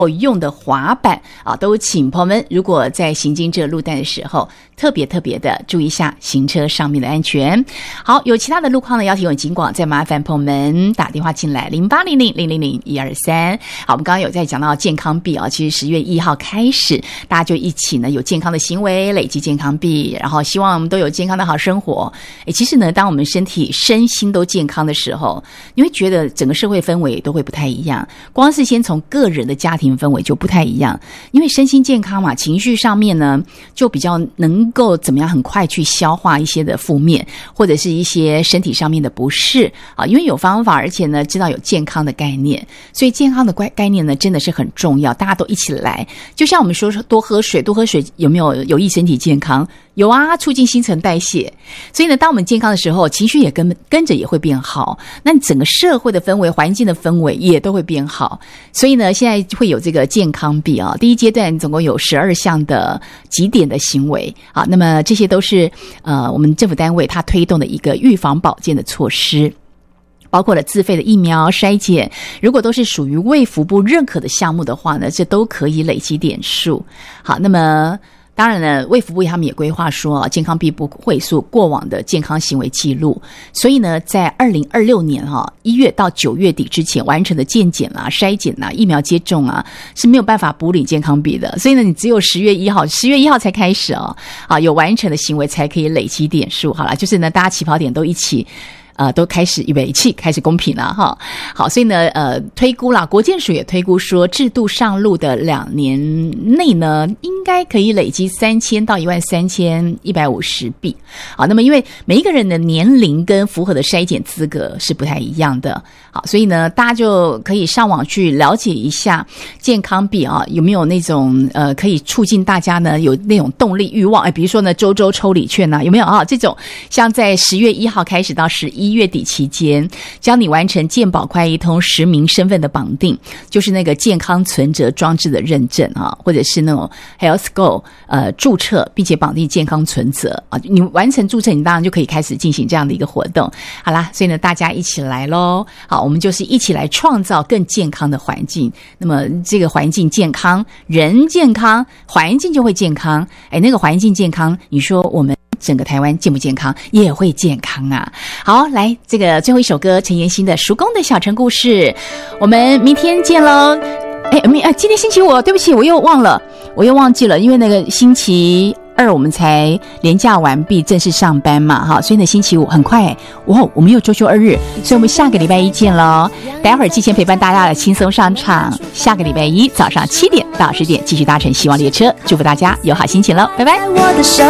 用的滑板啊，都请朋友们如果在行经这路段的时候，特别的注意一下行车上面的安全。好，有其他的路况呢，要提供警广，再麻烦朋友们打电话进来0800000123。好，我们刚刚有在讲到健康币啊，其实10月1号开始，大家就一起呢有健康的行为，累积健康币，然后希望我们都有健康的好生活。其实呢，当我们身体身心都健康的时候，你会觉得整个社会氛围都会不太一样。光是先从个人的家庭氛围就不太一样，因为身心健康嘛，情绪上面呢就比较能够怎么样很快去消化一些的负面，或者是一些身体上面的不适啊，因为有方法，而且呢知道有健康的概念，所以健康的概念呢真的是很重要，大家都一起来。就像我们说多喝水有没有益身体健康？有啊，促进新陈代谢。所以呢，当我们健康的时候，情绪也跟着也会变好，那整个社会的氛围、环境的氛围也都会变好。所以呢，现在会有这个健康币啊，第一阶段总共有12项的几点的行为啊，那么这些都是我们政府单位它推动的一个预防保健的措施。包括了自费的疫苗筛检，如果都是属于卫福部认可的项目的话呢，这都可以累积点数。好，那么当然呢，卫福部他们也规划说健康币不会溯过往的健康行为记录，所以呢，在2026年1月到9月底之前完成的健检啦、筛检啦、疫苗接种啊，是没有办法补领健康币的。所以呢，你只有10月1号才开始有完成的行为才可以累积点数。好了，就是呢，大家起跑点都一起。都开始预备一起开始公平了哈。好，所以呢推估啦，国健署也推估说，制度上路的2年内呢，应该可以累积3000到13150币。好，那么因为每一个人的年龄跟符合的筛检资格是不太一样的。好，所以呢，大家就可以上网去了解一下健康币啊，有没有那种可以促进大家呢有那种动力欲望。比如说呢，周抽礼券啊，有没有啊？这种像在10月1号开始到11月底期间，教你完成健保快易通实名身份的绑定，就是那个健康存折装置的认证啊，或者是那种 HealthGo 注册并且绑定健康存折啊，你完成注册，你当然就可以开始进行这样的一个活动。好啦，所以呢，大家一起来咯。好，我们就是一起来创造更健康的环境。那么这个环境健康，人健康，环境就会健康。那个环境健康，你说我们整个台湾健不健康？也会健康啊。好，来这个最后一首歌，陈妍希的《叔公的小城故事》，我们明天见咯。今天星期五，对不起，我又忘记了，因为那个星期2我们才连假完毕正式上班嘛，哈，所以呢星期五很快我们又周休2日，所以我们下个礼拜一见咯。待会儿季前陪伴大家的轻松上场，下个礼拜一早上7点到10点继续搭乘希望列车，祝福大家有好心情咯，拜拜。我的手